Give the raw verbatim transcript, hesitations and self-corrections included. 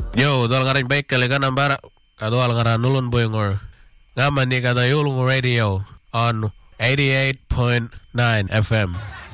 Yo, tuolla karin peikkeli kanan pärä. Ka tuolla karan nulun puingor. Ngamman ni kata julungu radio on eighty-eight point nine F M.